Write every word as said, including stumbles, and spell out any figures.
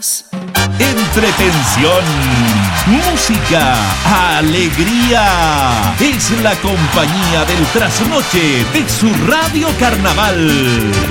más. Entretención, música, alegría. Es la compañía del trasnoche de su Radio Carnaval.